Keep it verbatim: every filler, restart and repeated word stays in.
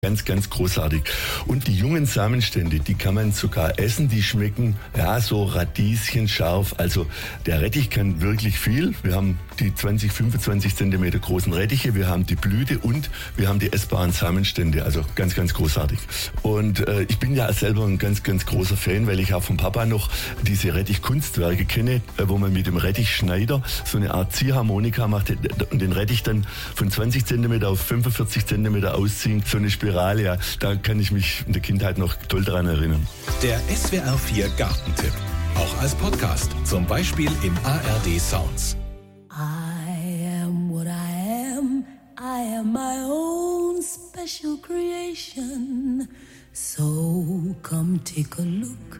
Ganz, ganz großartig. Und die jungen Samenstände, die kann man sogar essen, die schmecken ja so radieschenscharf. Also der Rettich kann wirklich viel. Wir haben die zwanzig, fünfundzwanzig Zentimeter großen Rettiche, wir haben die Blüte und wir haben die essbaren Samenstände. Also ganz, ganz großartig. Und äh, ich bin ja selber ein ganz, ganz großer Fan, weil ich auch vom Papa noch diese Rettich-Kunstwerke kenne, äh, wo man mit dem Rettichschneider so eine Art Ziehharmonika macht und den Rettich dann von zwanzig Zentimeter auf fünfundvierzig Zentimeter ausziehen. So eine Spirale, ja, da kann ich mich in der Kindheit noch toll daran erinnern. Der S W R vier Gartentipp, auch als Podcast, zum Beispiel im A R D Sounds. I am what I am, I am my own special creation. So come take a look